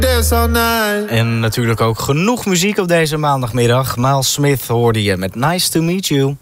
En natuurlijk ook genoeg muziek op deze maandagmiddag. Miles Smith hoorde je met Nice to Meet You.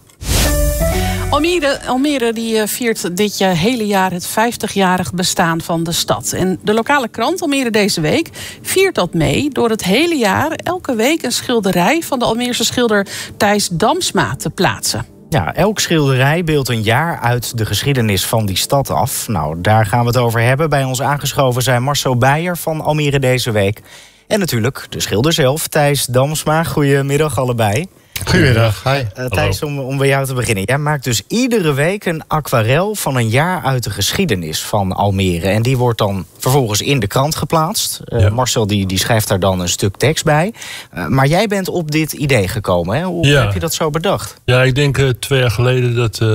Almere die viert dit hele jaar het 50-jarig bestaan van de stad. En de lokale krant Almere Deze Week viert dat mee door het hele jaar elke week een schilderij van de Almeerse schilder Thijs Damsma te plaatsen. Ja, elk schilderij beeldt een jaar uit de geschiedenis van die stad af. Nou, daar gaan we het over hebben. Bij ons aangeschoven zijn Marcel Beijer van Almere Deze Week. En natuurlijk de schilder zelf, Thijs Damsma. Goedemiddag allebei. Goedemiddag. Hi. Thijs, om bij jou te beginnen. Jij maakt dus iedere week een aquarel van een jaar uit de geschiedenis van Almere. En die wordt dan vervolgens in de krant geplaatst. Ja. Marcel die schrijft daar dan een stuk tekst bij. Maar jij bent op dit idee gekomen. Hè? Hoe heb je dat zo bedacht? Ja, ik denk 2 jaar geleden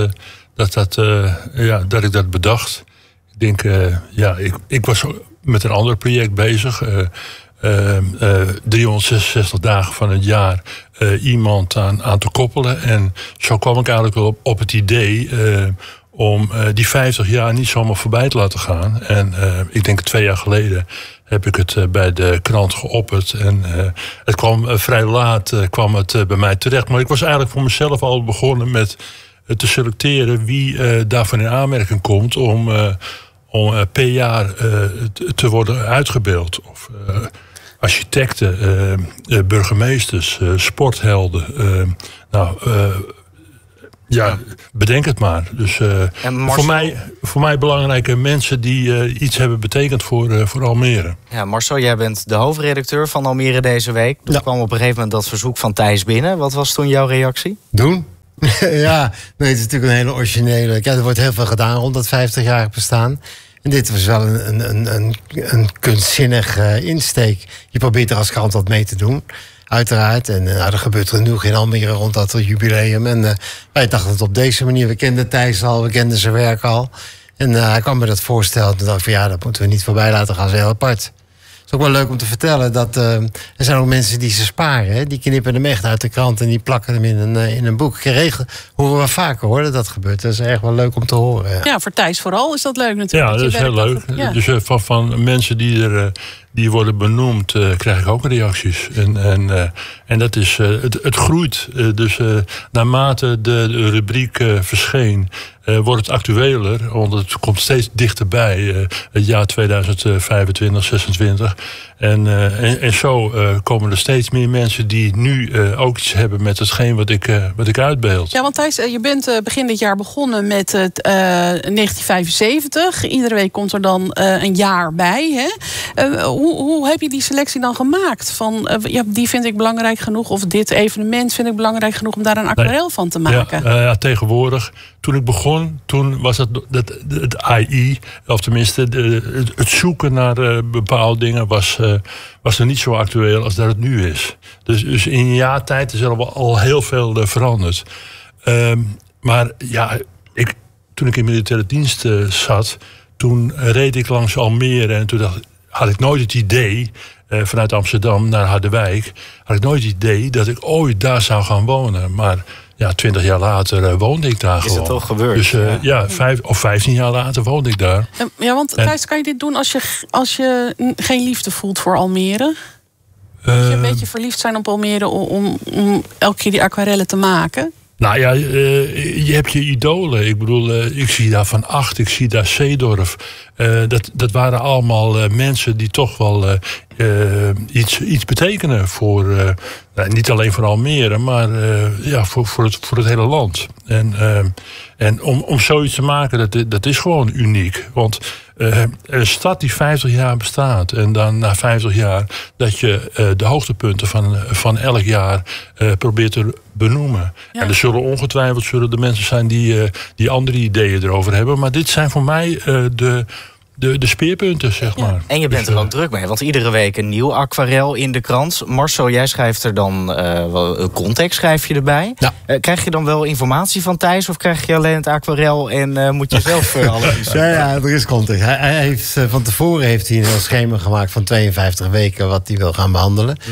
dat ik dat bedacht. Ik denk, ik was met een ander project bezig. 366 dagen van het jaar iemand aan te koppelen. En zo kwam ik eigenlijk wel op het idee om die 50 jaar niet zomaar voorbij te laten gaan. En ik denk 2 jaar geleden heb ik het bij de krant geopperd. En het kwam vrij laat kwam het bij mij terecht. Maar ik was eigenlijk voor mezelf al begonnen met te selecteren wie daarvan in aanmerking komt om per jaar te worden uitgebeeld. Of architecten, burgemeesters, sporthelden. Bedenk het maar. Dus voor mij belangrijke mensen die iets hebben betekend voor Almere. Ja, Marcel, jij bent de hoofdredacteur van Almere Deze Week. Er kwam op een gegeven moment dat verzoek van Thijs binnen. Wat was toen jouw reactie? Doen? Ja, nee, het is natuurlijk een hele originele. Ja, er wordt heel veel gedaan rond dat 50-jarig bestaan. En dit was wel een kunstzinnig insteek. Je probeert er als krant wat mee te doen, uiteraard. En er gebeurt genoeg in Almere rond dat jubileum. En wij dachten het op deze manier. We kenden Thijs al, we kenden zijn werk al. En hij kwam met dat voorstel. En toen dacht ik van dat moeten we niet voorbij laten gaan. Dat is heel apart. Het is ook wel leuk om te vertellen dat er zijn ook mensen die ze sparen. Hè? Die knippen hem echt uit de krant en die plakken hem in een boek. Horen we vaker hoor dat gebeurt. Dat is echt wel leuk om te horen. Ja, voor Thijs vooral is dat leuk natuurlijk. Ja, dat is heel leuk. Ja. Dus van mensen die worden benoemd, krijg ik ook reacties. En dat is, het groeit. Dus naarmate de rubriek verscheen, wordt het actueler. Want het komt steeds dichterbij. Het jaar 2025, 26. En zo komen er steeds meer mensen die nu ook iets hebben met hetgeen wat ik uitbeeld. Ja, want Thijs, je bent begin dit jaar begonnen met 1975. Iedere week komt er dan een jaar bij. Hè? Hoe heb je die selectie dan gemaakt? Die vind ik belangrijk genoeg, of dit evenement vind ik belangrijk genoeg om daar een aquarel van te maken. Ja, tegenwoordig. Toen ik begon, toen was het AI, of tenminste het zoeken naar bepaalde dingen was er niet zo actueel als dat het nu is. Dus in een jaar tijd is er al heel veel veranderd. Maar ja, toen ik in militaire dienst zat, toen reed ik langs Almere en toen had ik nooit het idee, vanuit Amsterdam naar Harderwijk, had ik nooit het idee dat ik ooit daar zou gaan wonen. Maar 20 jaar later woonde ik daar gewoon. Is het toch gebeurd? Dus 5 of 15 jaar later woonde ik daar. Ja, want Thijs, kan je dit doen als je geen liefde voelt voor Almere? Moet je een beetje verliefd zijn op Almere om elke keer die aquarellen te maken? Nou ja, je hebt je idolen. Ik bedoel, ik zie daar Van Acht, ik zie daar Seedorf. Dat waren allemaal mensen die toch wel iets betekenen voor, niet alleen voor Almere, maar voor het hele land. En om zoiets te maken, dat is gewoon uniek. Want een stad die 50 jaar bestaat en dan na 50 jaar dat je de hoogtepunten van elk jaar probeert te benoemen. Ja. En er zullen ongetwijfeld de mensen zijn die andere ideeën erover hebben. Maar dit zijn voor mij de speerpunten, zeg maar. En je bent er ook druk mee, want iedere week een nieuw aquarel in de krant. Marcel, jij schrijft er dan een context, schrijf je erbij. Ja. Krijg je dan wel informatie van Thijs of krijg je alleen het aquarel en moet je zelf alles? Ja, er is context. Van tevoren heeft hij een schema gemaakt van 52 weken wat hij wil gaan behandelen. Mm-hmm.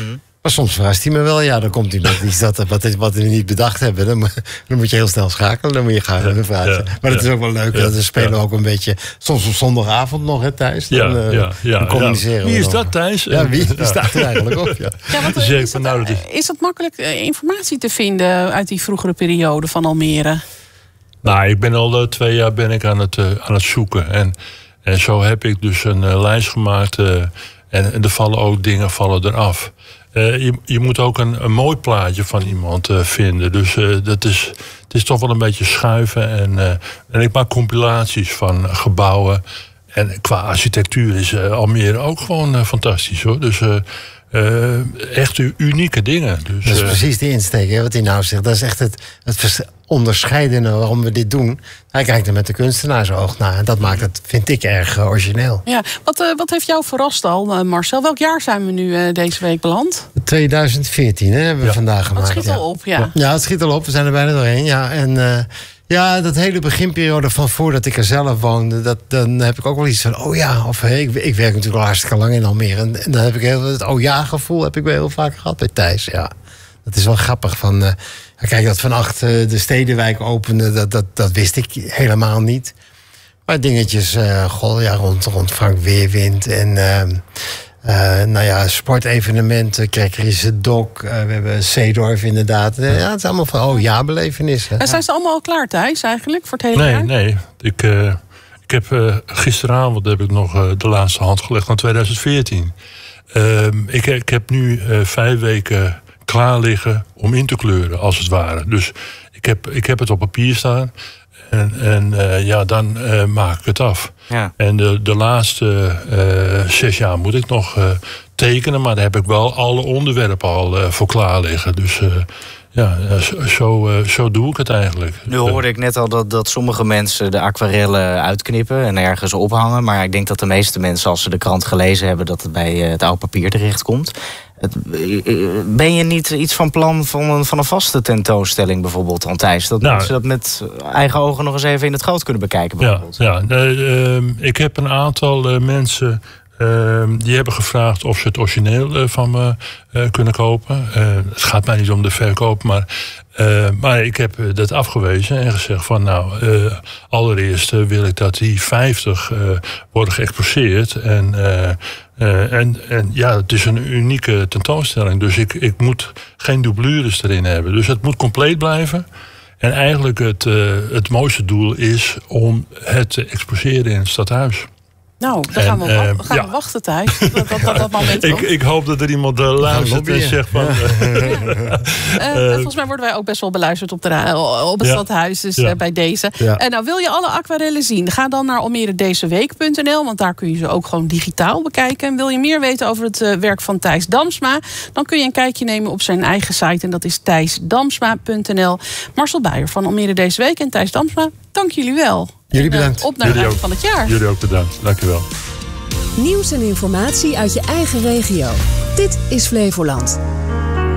Maar soms verrast hij me wel. Ja, dan komt hij met iets wat we niet bedacht hebben. Dan moet je heel snel schakelen. Dan moet je gaan vragen. Maar dat is ook wel leuk. Dan spelen we ook een beetje. Soms op zondagavond nog, hè, Thijs? Dan communiceren we. Wie is dat, Thijs? Ja, wie staat er eigenlijk op? Is het makkelijk informatie te vinden uit die vroegere periode van Almere? Nou, ik ben al 2 jaar aan het zoeken. En zo heb ik dus een lijst gemaakt. En er vallen ook dingen eraf. Je moet ook een mooi plaatje van iemand vinden. Dus het is toch wel een beetje schuiven. En ik maak compilaties van gebouwen. En qua architectuur is Almere ook gewoon fantastisch, hoor. Dus echt unieke dingen. Dus, dat is precies die insteek, hè, wat hij nou zegt. Dat is echt het onderscheidende waarom we dit doen. Hij kijkt er met de kunstenaarsoog naar. En dat maakt het, vind ik, erg origineel. Ja, wat heeft jou verrast al, Marcel? Welk jaar zijn we nu deze week beland? 2014 hebben we vandaag gemaakt. Het schiet al op, ja. Ja, het schiet al op. We zijn er bijna doorheen. Ja, en dat hele beginperiode van voordat ik er zelf woonde, dan heb ik ook wel iets van, ik werk natuurlijk al hartstikke lang in Almere. En dan heb ik het gevoel heb ik wel heel vaak gehad bij Thijs, ja. Dat is wel grappig. Kijk, dat Van Acht de Stedenwijk opende, dat wist ik helemaal niet. Maar dingetjes rond Frank Weerwind en sportevenementen, Kerkerische Dok, we hebben Zeedorf inderdaad. Ja, het is allemaal van belevenissen. En zijn ze allemaal al klaar, Thijs, eigenlijk, voor het hele jaar? Nee. Ik heb gisteravond heb ik nog de laatste hand gelegd aan 2014. Ik heb nu 5 weken klaar liggen om in te kleuren, als het ware. Dus ik heb het op papier staan. Dan maak ik het af. Ja. En de laatste 6 jaar moet ik nog tekenen. Maar daar heb ik wel alle onderwerpen al voor klaar liggen. Dus zo doe ik het eigenlijk. Nu hoorde ik net al dat sommige mensen de aquarellen uitknippen en ergens ophangen. Maar ik denk dat de meeste mensen, als ze de krant gelezen hebben, dat het bij het oude papier terechtkomt. Ben je niet iets van plan van een vaste tentoonstelling bijvoorbeeld, Thijs? Dat mensen dat met eigen ogen nog eens even in het groot kunnen bekijken bijvoorbeeld? Ik heb een aantal mensen die hebben gevraagd of ze het origineel van me kunnen kopen. Het gaat mij niet om de verkoop, maar ik heb dat afgewezen en gezegd van allereerst wil ik dat die 50 worden geëxposeerd. En het is een unieke tentoonstelling. Dus ik moet geen doublures erin hebben. Dus het moet compleet blijven. En eigenlijk het mooiste doel is om het te exposeren in het stadhuis. Nou, dan gaan we wachten, Thijs. Dat moment ik hoop dat er iemand luistert en zegt van... volgens mij worden wij ook best wel beluisterd op het stadhuis. Dus bij deze. Ja. Wil je alle aquarellen zien? Ga dan naar almeredezeweek.nl. Want daar kun je ze ook gewoon digitaal bekijken. En wil je meer weten over het werk van Thijs Damsma? Dan kun je een kijkje nemen op zijn eigen site. En dat is thijsdamsma.nl. Marcel Beijer van Almere Deze Week en Thijs Damsma, dank jullie wel. Jullie bedankt. Op naar het einde van het jaar. Jullie ook bedankt. Dank je wel. Nieuws en informatie uit je eigen regio. Dit is Flevoland.